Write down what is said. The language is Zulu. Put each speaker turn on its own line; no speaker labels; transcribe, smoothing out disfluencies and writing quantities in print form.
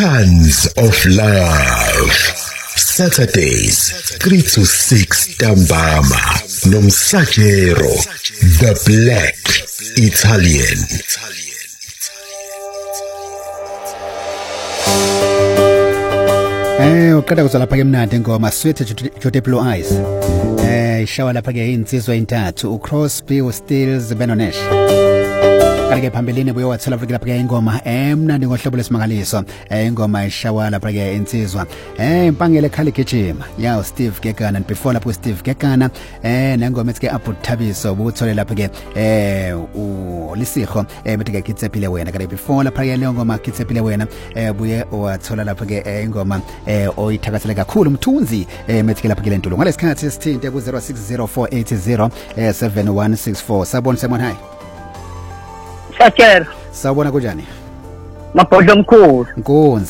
Tons of love. Saturdays 3 to 6 ntambama nomsakero the Black Italian.
Uqeda kuzwa lapha ke mnandi ngoma Sweet Jode Blue Eyes. Ishawa lapha ke insizwa intathu uCrosby uStills Benonesh. Kanti ke phambilini buye wathola lapha ke ingoma emnandi ngohlobo lesimangaliso. Ingoma ishawa lapha ke insizwa. Impangele khali gijima. Ya Steve Gegana and before lapho Steve Gegana nengoma ethi ke Abu Thabiso buthole lapha ke uLisiho bethi ke Kitsepile wena. Kanti before lapha ke leyo ngoma Kitsepile wena buye wathola lapha ke ingoma oyithakasela kakhulu umthunzi methi ke lapha ke lentulo. Ngalesikhathi sithinte ku 0604807164. Sabona Simon hi.
Sakero.
Sawubona kunjani?
Mabhodlo mkhulu.
Nkonzi.